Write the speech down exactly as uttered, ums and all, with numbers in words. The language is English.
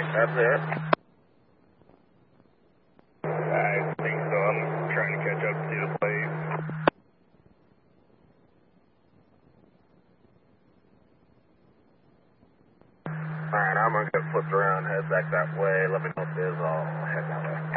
that's it. I think so. I'm trying to catch up to the plate. Alright, I'm gonna get flipped around, head back that way. Let me know if there's all head that way.